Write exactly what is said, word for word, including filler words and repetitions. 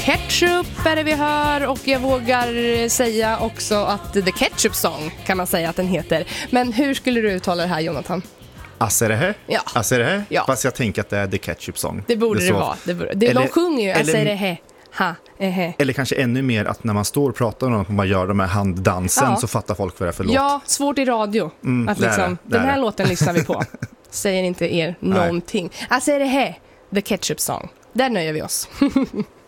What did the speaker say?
Ketchup är det vi hör, och jag vågar säga också att The Ketchup Song kan man säga att den heter. Men hur skulle du uttala det här, Jonathan? Aserehe? Ja. Aserehe? Ja. Fast jag tänker att det är The Ketchup Song. Det borde det, det vara. Det borde. Det, eller, de sjunger ju Aserehe. Ha, ehe. Eller kanske ännu mer att när man står och pratar med någon och man gör de här handdansen, ja, så fattar folk vad det är för låt. Ja, svårt i radio. Mm, att liksom, det, det, den här det. låten lyssnar vi på. Säger inte er någonting. Aserehe, The Ketchup Song. Där nöjer vi oss.